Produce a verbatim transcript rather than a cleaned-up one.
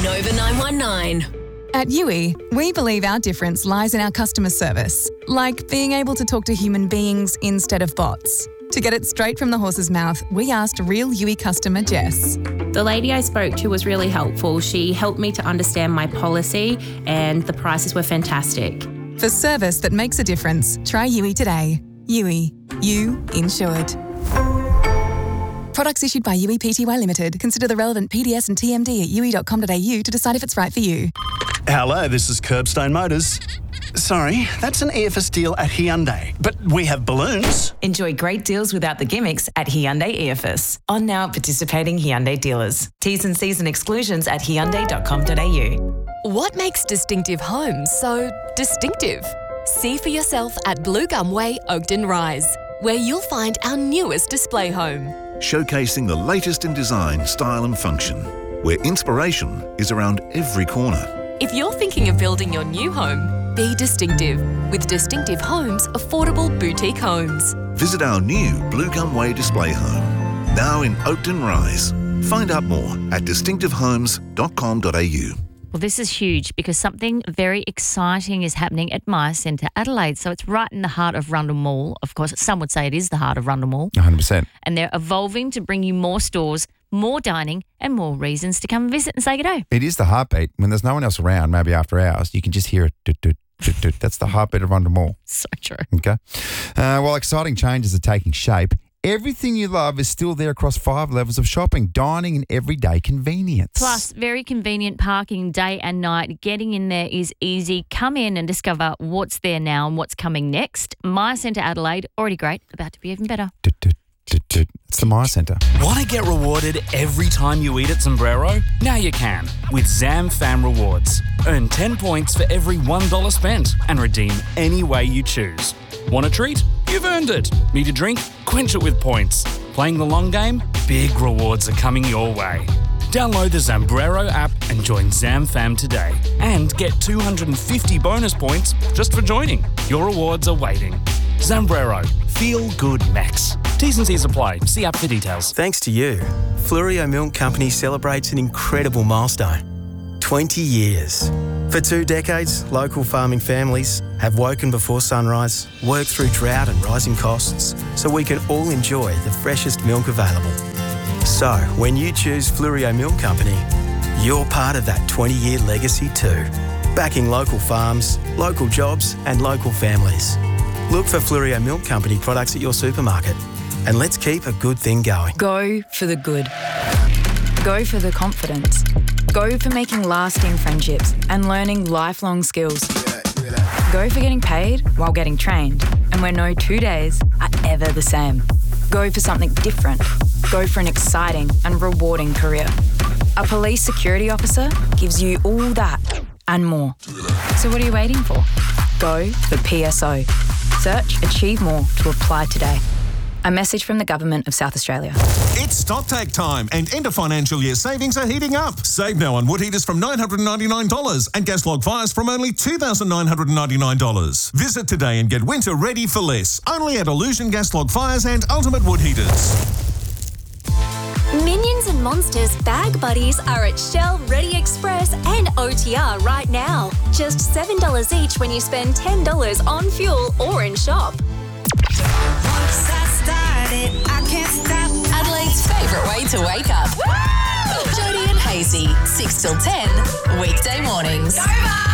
Nova nine one nine. At U I, we believe our difference lies in our customer service, like being able to talk to human beings instead of bots. To get it straight from the horse's mouth, we asked real U I customer Jess. The lady I spoke to was really helpful. She helped me to understand my policy and the prices were fantastic. For service that makes a difference, try U I today. U I. You insured. Products issued by U I P T Y Limited. Consider the relevant P D S and T M D at u i dot com dot a u to decide if it's right for you. Hello, this is Curbstone Motors. Sorry, that's an E F S deal at Hyundai, but we have balloons. Enjoy great deals without the gimmicks at Hyundai E F S. On now at participating Hyundai dealers. T's and C's and exclusions at hyundai dot com dot a u. What makes distinctive homes so distinctive? See for yourself at Blue Gum Way, Oakden Rise, where you'll find our newest display home. Showcasing the latest in design, style and function, where inspiration is around every corner. If you're thinking of building your new home, be distinctive with Distinctive Homes Affordable Boutique Homes. Visit our new Blue Gum Way display home, now in Oakden Rise. Find out more at distinctive homes dot com dot a u. Well, this is huge because something very exciting is happening at Myer Centre Adelaide. So it's right in the heart of Rundle Mall. Of course, some would say it is the heart of Rundle Mall. one hundred percent. And they're evolving to bring you more stores, more dining and more reasons to come and visit and say good day. It is the heartbeat. When there's no one else around, maybe after hours, you can just hear it. Doot, doot, doot, doot. That's the heartbeat of Rundle Mall. So true. Okay. Uh, while exciting changes are taking shape, everything you love is still there across five levels of shopping, dining and everyday convenience. Plus, very convenient parking day and night. Getting in there is easy. Come in and discover what's there now and what's coming next. Myer Centre Adelaide, already great, about to be even better. Doot, doot, doot, doot. It's the Myer Centre. Want to get rewarded every time you eat at Sombrero? Now you can with ZamFam Rewards. Earn ten points for every one dollar spent and redeem any way you choose. Want a treat? You've earned it. Need a drink? Quench it with points. Playing the long game? Big rewards are coming your way. Download the Zambrero app and join ZamFam today. And get two hundred fifty bonus points just for joining. Your rewards are waiting. Zambrero. Feel good max. T's and C's apply. See app for details. Thanks to you, Fluorio Milk Company celebrates an incredible milestone. twenty years. For two decades, local farming families have woken before sunrise, worked through drought and rising costs, so we can all enjoy the freshest milk available. So, when you choose Fluorio Milk Company, you're part of that twenty-year legacy too. Backing local farms, local jobs and local families. Look for Fluorio Milk Company products at your supermarket. And let's keep a good thing going. Go for the good. Go for the confidence. Go for making lasting friendships and learning lifelong skills. Go for getting paid while getting trained and where no two days are ever the same. Go for something different. Go for an exciting and rewarding career. A police security officer gives you all that and more. So what are you waiting for? Go for P S O. Search Achieve More to apply today. A message from the Government of South Australia. It's StockTake time and end of financial year savings are heating up. Save now on wood heaters from nine hundred ninety-nine dollars and gas log fires from only two thousand nine hundred ninety-nine dollars. Visit today and get winter ready for less. Only at Illusion Gas Log Fires and Ultimate Wood Heaters. Minions and Monsters Bag Buddies are at Shell, Ready Express and O T R right now. Just seven dollars each when you spend ten dollars on fuel or in shop. Once I started, I can't stop. Adelaide's favourite way to wake up. Woo! Jody and Hazy, six till ten, weekday mornings.